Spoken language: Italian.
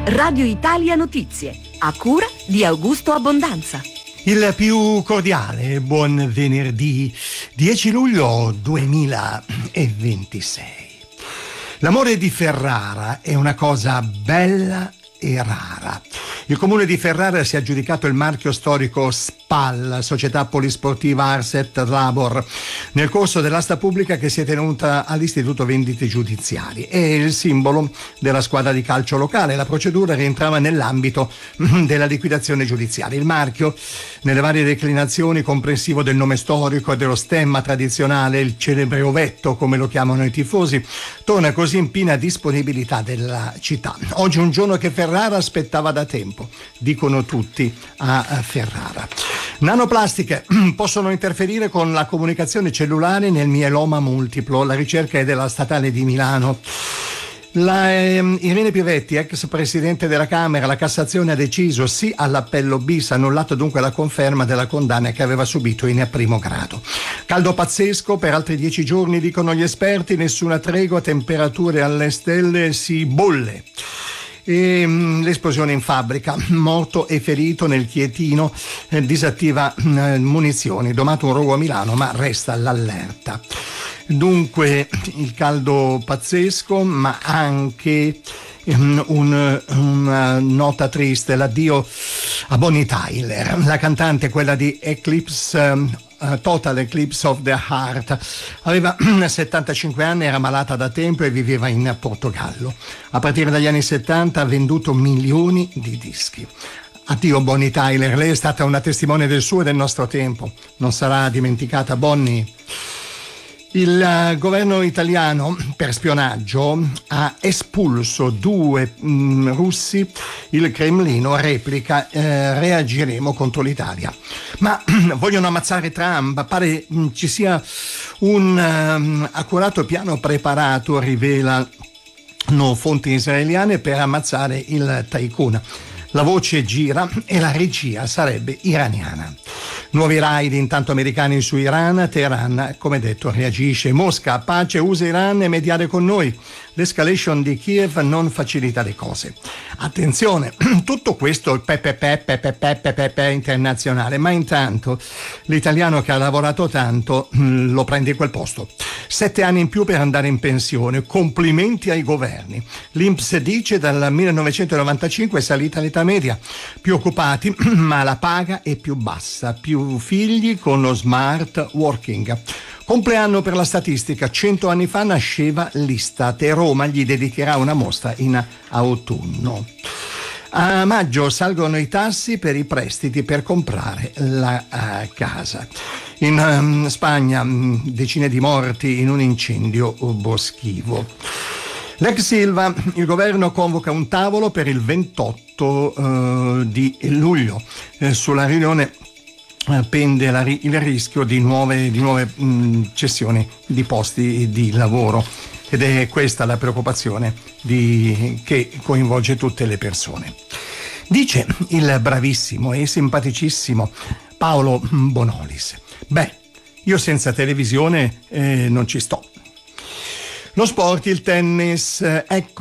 Radio Italia Notizie, a cura di Augusto Abbondanza. Il più cordiale buon venerdì 10 luglio 2026. L'amore di Ferrara è una cosa bella e rara. Il comune di Ferrara si è aggiudicato il marchio storico SPAL, Società Polisportiva Arset Labor, nel corso dell'asta pubblica che si è tenuta all'Istituto Vendite Giudiziari. È il simbolo della squadra di calcio locale. La procedura rientrava nell'ambito della liquidazione giudiziaria. Il marchio, nelle varie declinazioni, comprensivo del nome storico e dello stemma tradizionale, il celebre ovetto, come lo chiamano i tifosi, torna così in piena disponibilità della città. Oggi è un giorno che Ferrara aspettava da tempo, dicono tutti a Ferrara. Nanoplastiche possono interferire con la comunicazione cellulare nel mieloma multiplo. La ricerca è della Statale di Milano. Irene Pievetti, ex presidente della Camera, la Cassazione ha deciso sì all'appello bis, annullato dunque la conferma della condanna che aveva subito in primo grado. Caldo pazzesco per altri 10 giorni, dicono gli esperti, nessuna tregua, temperature alle stelle, si bolle. E l'esplosione in fabbrica, morto e ferito nel Chietino, disattiva munizioni, domato un rogo a Milano, ma resta l'allerta. Dunque il caldo pazzesco, ma anche una nota triste, l'addio a Bonnie Tyler, la cantante, quella di Total Eclipse of the Heart. Aveva 75 anni, era malata da tempo e viveva in Portogallo. A partire dagli anni 70 ha venduto milioni di dischi. Addio Bonnie Tyler, lei è stata una testimone del suo e del nostro tempo. Non sarà dimenticata Bonnie. Il governo italiano, per spionaggio, ha espulso 2 russi. Il Cremlino replica: reagiremo contro l'Italia. Ma vogliono ammazzare Trump. Pare ci sia un accurato piano preparato, rivelano fonti israeliane, per ammazzare il tycoon. La voce gira e la regia sarebbe iraniana. Nuovi raid intanto americani su Iran. Teheran, come detto, reagisce. Mosca, pace, usa Iran e mediare con noi. L'escalation di Kiev non facilita le cose. Attenzione, tutto questo il pepe internazionale, ma intanto l'italiano che ha lavorato tanto lo prende in quel posto. 7 anni in più per andare in pensione. Complimenti ai governi. L'INPS dice dal 1995 è salita l'età media. Più occupati, ma la paga è più bassa. Più figli con lo smart working. Compleanno per la statistica. 100 anni fa nasceva l'Istat e Roma gli dedicherà una mostra in autunno. A maggio salgono i tassi per i prestiti per comprare la casa. In Spagna decine di morti in un incendio boschivo. L'ex Silva, il governo convoca un tavolo per il 28 di luglio. Sulla riunione pende il rischio di nuove cessioni di posti di lavoro, ed è questa la preoccupazione che coinvolge tutte le persone. Dice il bravissimo e simpaticissimo Paolo Bonolis: io senza televisione non ci sto. Lo sport, il tennis, ecco